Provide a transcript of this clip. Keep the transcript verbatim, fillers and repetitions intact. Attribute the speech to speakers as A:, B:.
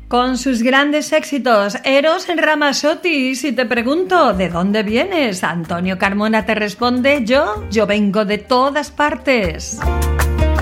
A: Con sus grandes éxitos, Eros Ramazzotti. Si te pregunto, ¿de dónde vienes? Antonio Carmona te responde, yo, yo vengo de todas partes.